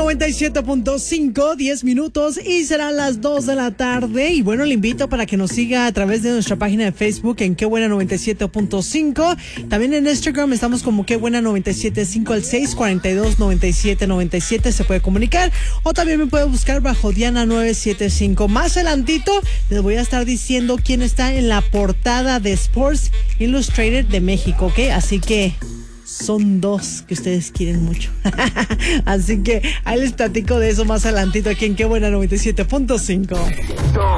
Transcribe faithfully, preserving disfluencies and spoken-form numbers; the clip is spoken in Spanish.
noventa y siete punto cinco, diez minutos y serán las dos de la tarde. Y bueno, le invito para que nos siga a través de nuestra página de Facebook en Qué Buena noventa y siete punto cinco. También en Instagram estamos como Qué Buena noventa y siete punto cinco al seis cuarenta y dos noventa y siete noventa y siete. Se puede comunicar o también me puede buscar bajo Diana nueve siete cinco. Más adelantito les voy a estar diciendo quién está en la portada de Sports Illustrated de México, ¿ok? Así que son dos que ustedes quieren mucho. Así que ahí les platico de eso más adelantito aquí en Qué Buena noventa y siete punto cinco.